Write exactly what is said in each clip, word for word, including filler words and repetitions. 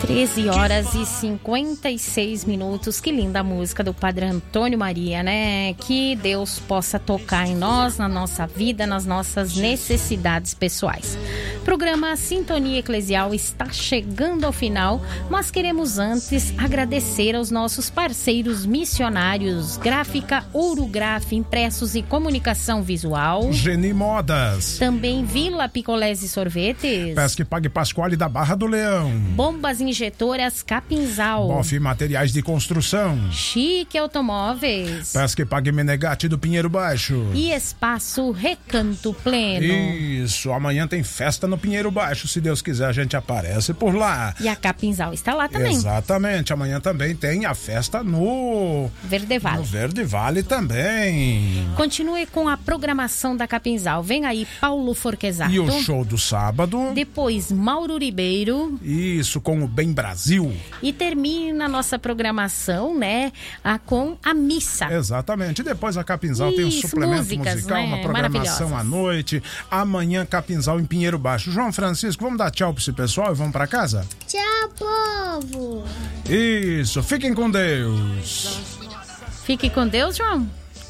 treze horas e cinquenta e seis minutos. Que linda a música do Padre Antônio Maria, né? Que Deus possa tocar em nós, na nossa vida, nas nossas necessidades pessoais. Programa Sintonia Eclesial está chegando ao final, mas queremos antes agradecer aos nossos parceiros missionários Gráfica Ourograf, Impressos e Comunicação Visual, Geni Modas, também Vila Picolés e Sorvetes, Pesque Pague Pasquale da Barra do Leão, Bombas Injetoras Capinzal, Bof Materiais de Construção, Chique Automóveis, Pesque Pague Menegatti do Pinheiro Baixo e Espaço Recanto Pleno. Isso, amanhã tem festa no Pinheiro Baixo, se Deus quiser a gente aparece por lá. E a Capinzal está lá também. Exatamente, amanhã também tem a festa no Verde Vale. No Verde Vale também. Continue com a programação da Capinzal. Vem aí Paulo Forquesato. E o show do sábado. Depois Mauro Ribeiro. Isso, com o Bem Brasil. E termina a nossa programação, né, a, com a missa. Exatamente. E depois a Capinzal Isso, tem um suplemento músicas, musical, né? uma programação à noite. Amanhã Capinzal em Pinheiro Baixo. João Francisco, vamos dar tchau para esse pessoal e vamos para casa? Tchau, povo. Isso, fiquem com Deus. Fique com Deus, João.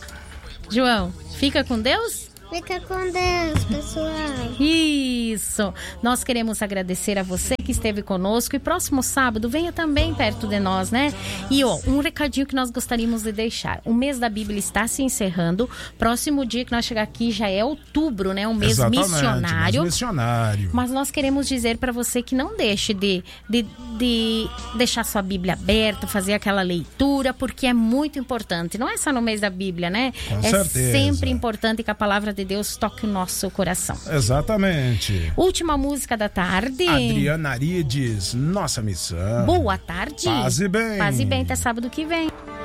João, fica com Deus? Fica com Deus, pessoal. Isso. Nós queremos agradecer a você que esteve conosco e próximo sábado venha também perto de nós, né? E ó, um recadinho que nós gostaríamos de deixar. O mês da Bíblia está se encerrando. Próximo dia que nós chegar aqui já é outubro, né? Um mês Exatamente, missionário. Mês missionário. Mas nós queremos dizer para você que não deixe de, de, de deixar sua Bíblia aberta, fazer aquela leitura, porque é muito importante. Não é só no mês da Bíblia, né? Com é certeza. sempre importante que a palavra de Deus toque o nosso coração. Exatamente. Última música da tarde. Adriana Arides, Nossa Missão. Boa tarde. Paz e bem. Paz e bem, até sábado que vem.